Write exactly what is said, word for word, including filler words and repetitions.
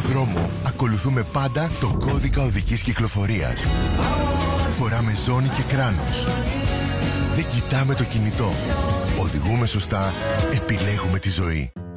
δρόμο ακολουθούμε πάντα το κώδικα οδικής κυκλοφορίας. Φοράμε ζώνη και κράνος. Δεν κοιτάμε το κινητό. Οδηγούμε σωστά, επιλέγουμε τη ζωή.